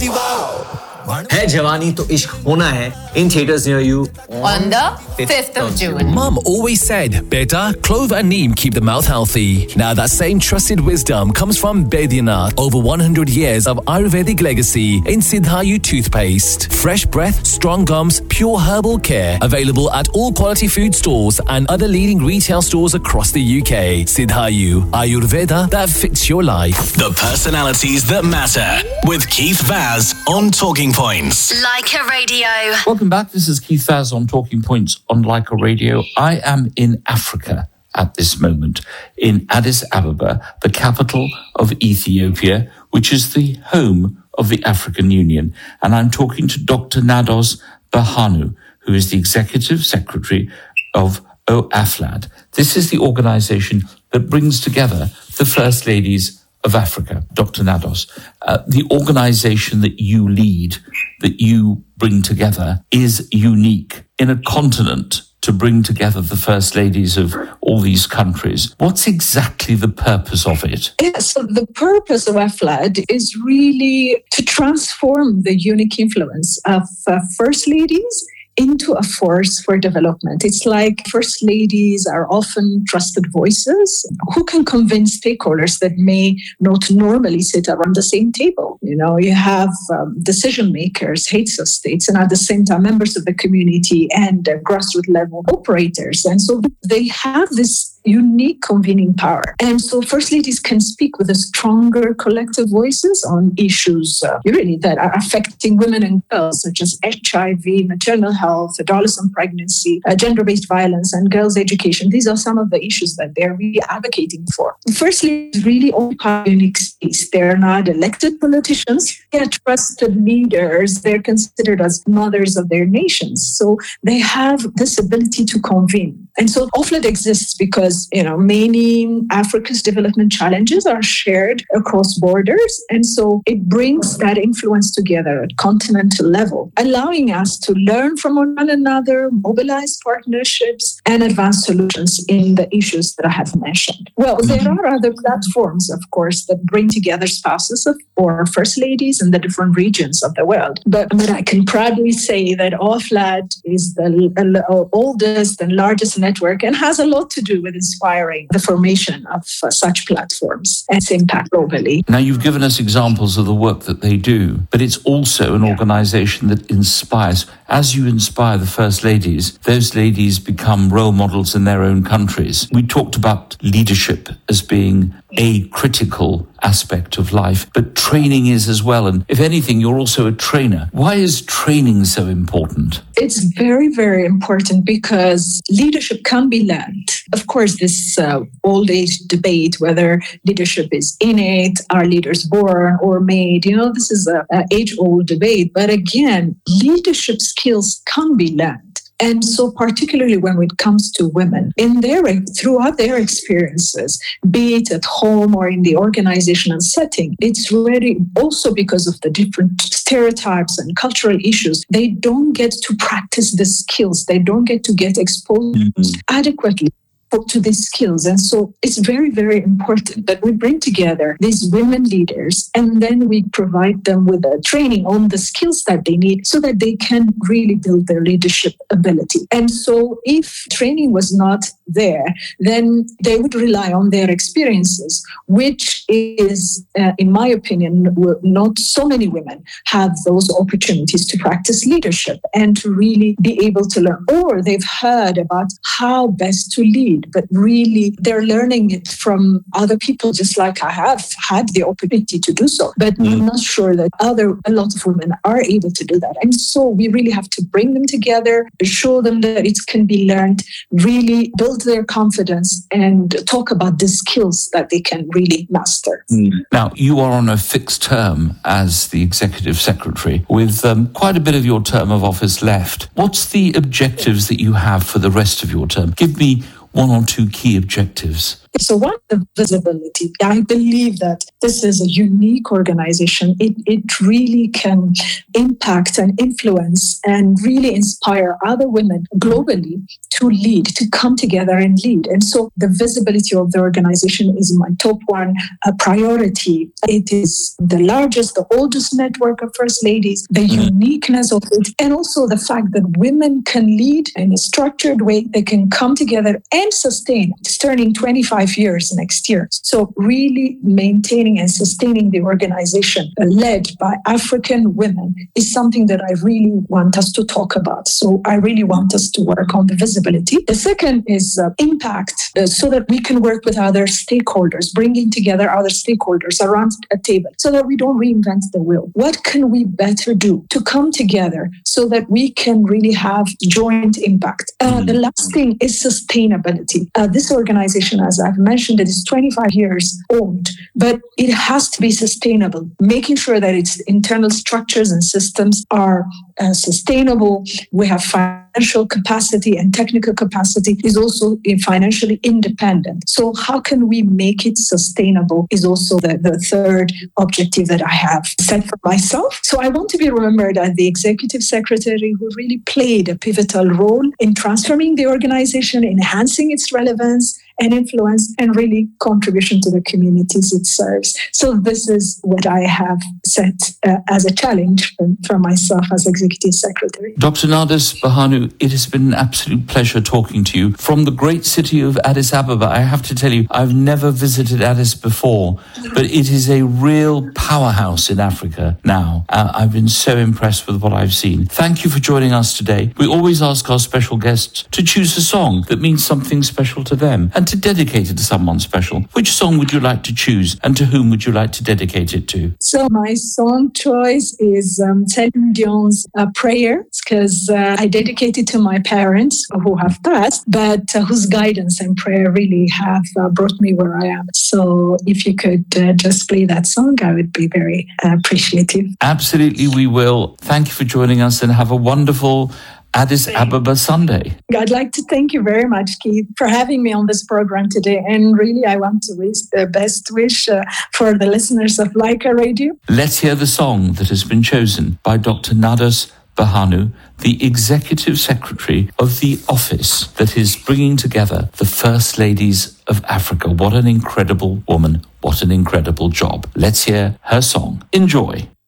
है जवानी तो इश्क होना है in theaters near you on the 5th of June. Mum always said, Beta, clove and neem keep the mouth healthy. Now that same trusted wisdom comes from Baidyanath. Over 100 years of Ayurvedic legacy in Siddhayu toothpaste. Fresh breath, strong gums, pure herbal care. Available at all quality food stores and other leading retail stores across the UK. Siddhayu, Ayurveda that fits your life. The personalities that matter with Keith Vaz on Talking Points. Leica Radio. Welcome back. This is Keith Vaz on Talking Points on Leica Radio. I am in Africa at this moment, in Addis Ababa, the capital of Ethiopia, which is the home of the African Union. And I'm talking to Dr. Nados Birhanu, who is the Executive Secretary of OAFLAD. This is the organization that brings together the First Ladies of Africa. Dr. Nados, the organization that you lead, that you bring together, is unique in a continent to bring together the First Ladies of all these countries. What's exactly the purpose of it? So the purpose of AFLAD is really to transform the unique influence of First Ladies into a force for development. It's like First Ladies are often trusted voices who can convince stakeholders that may not normally sit around the same table. You know, you have decision makers, heads of states, and at the same time members of the community and grassroots level operators. And so they have this unique convening power. And so First Ladies can speak with a stronger collective voices on issues really that are affecting women and girls, such as HIV, maternal health, adolescent pregnancy, gender-based violence, and girls' education. These are some of the issues that they're really advocating for. First Ladies really occupy a unique space. They're not elected politicians. They're trusted leaders. They're considered as mothers of their nations. So they have this ability to convene. And so OAFLAD exists because, you know, many Africa's development challenges are shared across borders. And so it brings that influence together at continental level, allowing us to learn from one another, mobilize partnerships, and advance solutions in the issues that I have mentioned. Well, there are other platforms, of course, that bring together spouses or First Ladies in the different regions of the world. But I can proudly say that OAFLAD is the oldest and largest network and has a lot to do with inspiring the formation of such platforms and its impact globally. Now, you've given us examples of the work that they do, but it's also an organization that inspires. As you inspire the First Ladies, those ladies become role models in their own countries. We talked about leadership as being a critical aspect of life, but training is as well. And if anything, you're also a trainer. Why is training so important? It's very, very important because leadership can be learned. Of course, this old age debate, whether leadership is innate, are leaders born or made, you know, this is an age-old debate. But again, leadership skills can be learned. And so particularly when it comes to women, throughout their experiences, be it at home or in the organizational setting, it's really also because of the different stereotypes and cultural issues, they don't get to practice the skills. They don't get to get exposed adequately to these skills. And so it's very, very important that we bring together these women leaders and then we provide them with a training on the skills that they need so that they can really build their leadership ability. And so if training was not there, then they would rely on their experiences, which is, in my opinion, not so many women have those opportunities to practice leadership and to really be able to learn, or they've heard about how best to lead, but really they're learning it from other people, just like I have had the opportunity to do so. But I'm not sure that a lot of women are able to do that. And so we really have to bring them together, show them that it can be learned, really build their confidence and talk about the skills that they can really master. Now, you are on a fixed term as the Executive Secretary with quite a bit of your term of office left. What's the objectives that you have for the rest of your term? Give me one or two key objectives. So one, the visibility. I believe that this is a unique organization. It really can impact and influence and really inspire other women globally to lead, to come together and lead. And so the visibility of the organization is my top one priority. It is the largest, the oldest network of First Ladies, the uniqueness of it, and also the fact that women can lead in a structured way. They can come together and sustain. It's turning 25 years next year. So really maintaining and sustaining the organization led by African women is something that I really want us to talk about. So I really want us to work on the visibility. The second is impact, so that we can work with other stakeholders, bringing together other stakeholders around a table so that we don't reinvent the wheel. What can we better do to come together so that we can really have joint impact? The last thing is sustainability. This organization, as I've mentioned, it is 25 years old, but it has to be sustainable, making sure that its internal structures and systems are sustainable. We have financial capacity and technical capacity is also financially independent. So how can we make it sustainable is also the third objective that I have set for myself. So I want to be remembered as the executive secretary who really played a pivotal role in transforming the organization, enhancing its relevance and influence, and really contribution to the communities it serves. So this is what I have set as a challenge for myself as executive secretary. Dr. Nardes Bahanu, it has been an absolute pleasure talking to you. From the great city of Addis Ababa, I have to tell you, I've never visited Addis before, but it is a real powerhouse in Africa now. I've been so impressed with what I've seen. Thank you for joining us today. We always ask our special guests to choose a song that means something special to them and to dedicate it to someone special. Which song would you like to choose and to whom would you like to dedicate it to? So my song choice is Celine Dion's Prayer, because I dedicate it to my parents who have passed, but whose guidance and prayer really have brought me where I am. So if you could just play that song, I would be very appreciative. Absolutely, we will. Thank you for joining us and have a wonderful Addis Ababa Sunday. I'd like to thank you very much, Keith, for having me on this program today. And really, I want to wish the best wish for the listeners of Laika Radio. Let's hear the song that has been chosen by Dr. Nardes Bahanu, the Executive Secretary of the office that is bringing together the First Ladies of Africa. What an incredible woman. What an incredible job. Let's hear her song. Enjoy.